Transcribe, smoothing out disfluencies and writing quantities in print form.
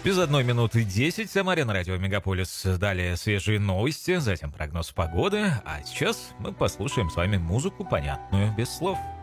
Без 1 минуты 10 Самаре на радио Мегаполис. Далее свежие новости, затем прогноз погоды. А сейчас мы послушаем с вами музыку, понятную без слов.